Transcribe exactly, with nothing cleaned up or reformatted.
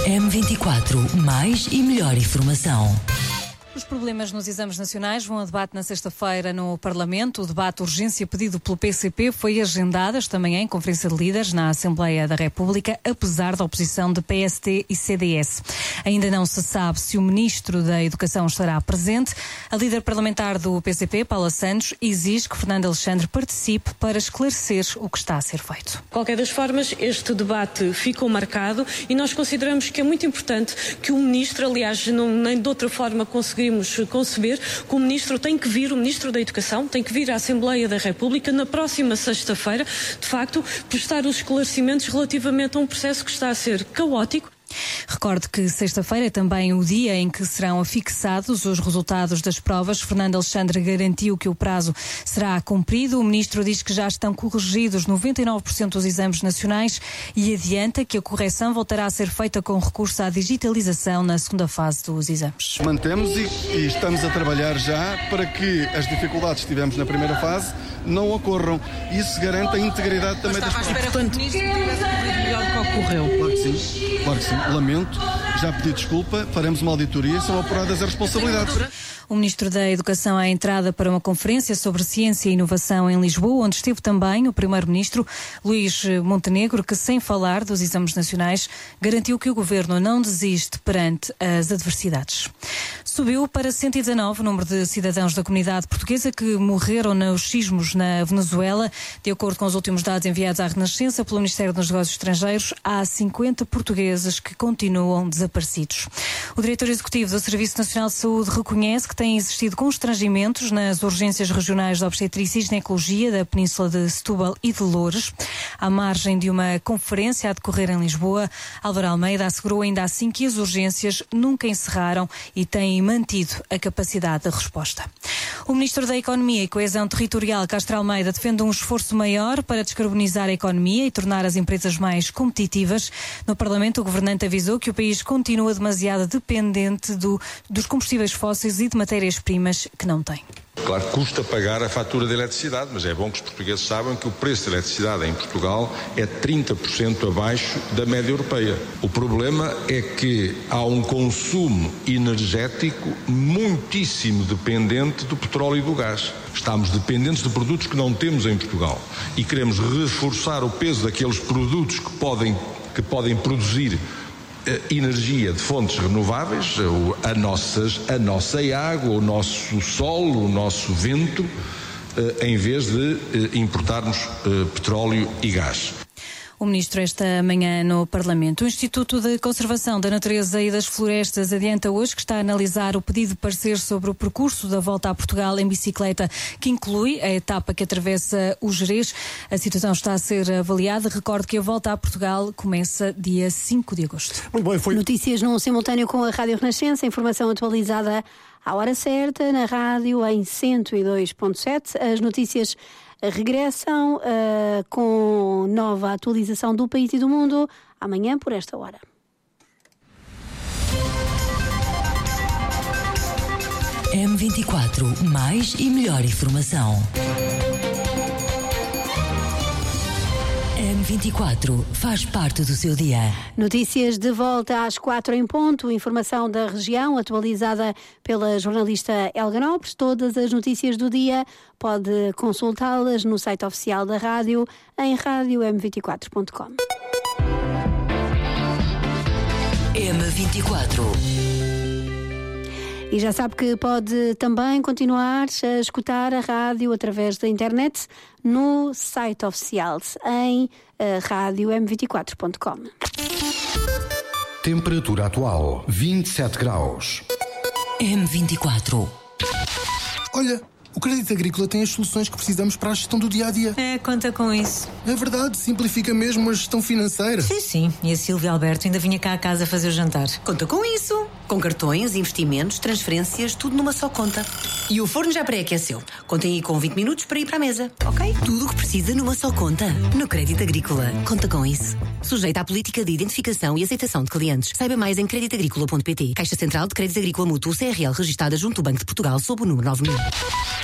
M vinte e quatro, mais e melhor informação. Os problemas nos exames nacionais vão a debate na sexta-feira no Parlamento. O debate urgência pedido pelo P C P foi agendado esta manhã em Conferência de Líderes na Assembleia da República, apesar da oposição de P S D e C D S. Ainda não se sabe se o Ministro da Educação estará presente. A líder parlamentar do P C P, Paula Santos, exige que Fernando Alexandre participe para esclarecer o que está a ser feito. De qualquer das formas, este debate ficou marcado e nós consideramos que é muito importante que o Ministro, aliás, não, nem de outra forma conseguir conceber que o Ministro tem que vir, o Ministro da Educação tem que vir à Assembleia da República na próxima sexta-feira, de facto, prestar os esclarecimentos relativamente a um processo que está a ser caótico. Recordo que sexta-feira é também o dia em que serão afixados os resultados das provas. Fernando Alexandre garantiu que o prazo será cumprido. O Ministro diz que já estão corrigidos noventa e nove por cento dos exames nacionais e adianta que a correção voltará a ser feita com recurso à digitalização na segunda fase dos exames. Mantemos e, e estamos a trabalhar já para que as dificuldades que tivemos na primeira fase não ocorram. Isso garante a integridade também das provas. Portanto, melhor que ocorreu. Claro que sim, claro que sim. Lamento, já pedi desculpa, faremos uma auditoria, são apuradas as responsabilidades. O Ministro da Educação à entrada para uma conferência sobre ciência e inovação em Lisboa, onde esteve também o Primeiro-Ministro Luís Montenegro, que, sem falar dos exames nacionais, garantiu que o Governo não desiste perante as adversidades. Subiu para cento e dezanove o número de cidadãos da comunidade portuguesa que morreram nos sismos na Venezuela. De acordo com os últimos dados enviados à Renascença pelo Ministério dos Negócios Estrangeiros, há cinquenta portugueses que continuam desaparecidos. O Diretor Executivo do Serviço Nacional de Saúde reconhece que têm existido constrangimentos nas urgências regionais de obstetrícia e ginecologia da Península de Setúbal e de Loures. À margem de uma conferência a decorrer em Lisboa, Álvaro Almeida assegurou ainda assim que as urgências nunca encerraram e têm mantido a capacidade de resposta. O Ministro da Economia e Coesão Territorial, Castro Almeida, defende um esforço maior para descarbonizar a economia e tornar as empresas mais competitivas. No Parlamento, o governante avisou que o país continua demasiado dependente do, dos combustíveis fósseis e de matérias-primas que não tem. Claro que custa pagar a fatura de eletricidade, mas é bom que os portugueses saibam que o preço da eletricidade em Portugal é trinta por cento abaixo da média europeia. O problema é que há um consumo energético muitíssimo dependente do petróleo e do gás. Estamos dependentes de produtos que não temos em Portugal e queremos reforçar o peso daqueles produtos que podem, que podem produzir energia de fontes renováveis, a, nossas, a nossa água, o nosso sol, o nosso vento, em vez de importarmos petróleo e gás. O Ministro esta manhã no Parlamento. O Instituto de Conservação da Natureza e das Florestas adianta hoje que está a analisar o pedido de parecer sobre o percurso da volta a Portugal em bicicleta, que inclui a etapa que atravessa o Gerês. A situação está a ser avaliada. Recordo que a volta a Portugal começa dia cinco de agosto. Muito bem, foi... Notícias num simultâneo com a Rádio Renascença, informação atualizada à hora certa, na rádio em cento e dois ponto sete. As notícias regressam uh, com nova atualização do país e do mundo amanhã por esta hora. M vinte e quatro, mais e melhor informação. M vinte e quatro faz parte do seu dia. Notícias de volta às quatro em ponto. Informação da região atualizada pela jornalista Elga Nopes. Todas as notícias do dia pode consultá-las no site oficial da rádio em rádio m vinte e quatro ponto com. M vinte e quatro. E já sabe que pode também continuar a escutar a rádio através da internet no site oficial em uh, rádio m vinte e quatro ponto com. Temperatura atual, vinte e sete graus. M vinte e quatro. Olha, o Crédito Agrícola tem as soluções que precisamos para a gestão do dia-a-dia. É, conta com isso. É verdade, simplifica mesmo a gestão financeira. Sim, sim. E a Silvia Alberto ainda vinha cá a casa fazer o jantar. Conta com isso. Com cartões, investimentos, transferências, tudo numa só conta. E o forno já pré-aqueceu. Contem aí com vinte minutos para ir para a mesa, ok? Tudo o que precisa numa só conta. No Crédito Agrícola. Conta com isso. Sujeita à política de identificação e aceitação de clientes. Saiba mais em crédito agrícola ponto pt. Caixa Central de Crédito Agrícola Mútuo C R L registada junto ao Banco de Portugal sob o número nove mil.